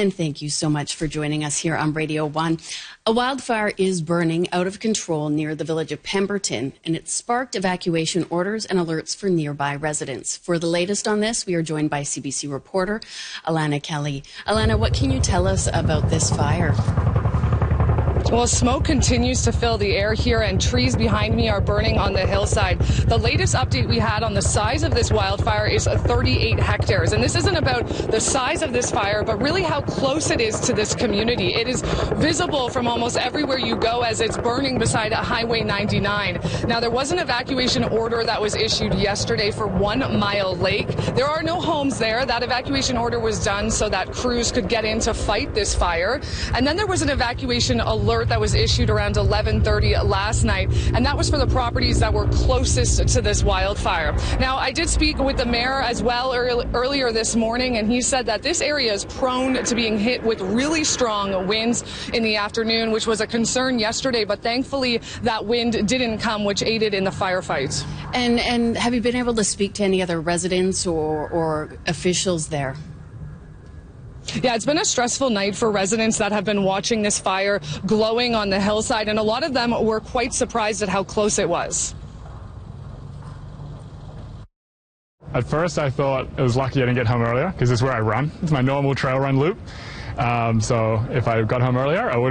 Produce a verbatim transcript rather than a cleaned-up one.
And thank you so much for joining us here on Radio One. A wildfire is burning out of control near the village of Pemberton, and it sparked evacuation orders and alerts for nearby residents. For the latest on this, we are joined by C B C reporter Alana Kelly. Alana, what can you tell us about this fire? Well, smoke continues to fill the air here, and trees behind me are burning on the hillside. The latest update we had on the size of this wildfire is thirty-eight hectares. And this isn't about the size of this fire, but really how close it is to this community. It is visible from almost everywhere you go as it's burning beside Highway ninety-nine. Now, there was an evacuation order that was issued yesterday for One Mile Lake. There are no homes there. That evacuation order was done so that crews could get in to fight this fire. And then there was an evacuation alert that was issued around eleven thirty last night, and that was for the properties that were closest to this wildfire. Now, I did speak with the mayor as well earlier this morning, and he said that this area is prone to being hit with really strong winds in the afternoon, which was a concern yesterday, but thankfully that wind didn't come, which aided in the firefights. And, and have you been able to speak to any other residents or, or officials there? Yeah, it's been a stressful night for residents that have been watching this fire glowing on the hillside, and a lot of them were quite surprised at how close it was. At first, I thought it was lucky I didn't get home earlier because it's where I run. It's my normal trail run loop. Um, so if I got home earlier, I would